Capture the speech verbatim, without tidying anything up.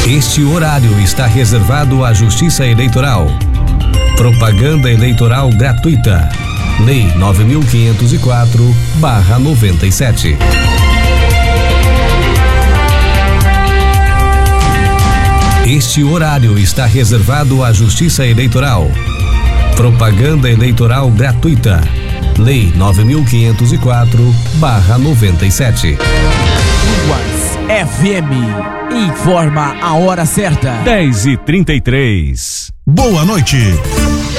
Este horário está reservado à Justiça Eleitoral. Propaganda eleitoral gratuita. Lei nove mil quinhentos e quatro barra noventa e sete. Este horário está reservado à Justiça Eleitoral. Propaganda eleitoral gratuita. Lei nove mil quinhentos e quatro barra noventa e sete. Ruas F M informa a hora certa. dez e trinta e três. Boa noite.